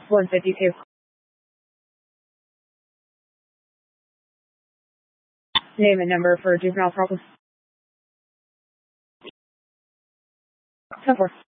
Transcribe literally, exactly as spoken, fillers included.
one fifty-two. Name and number for juvenile problem. ten four.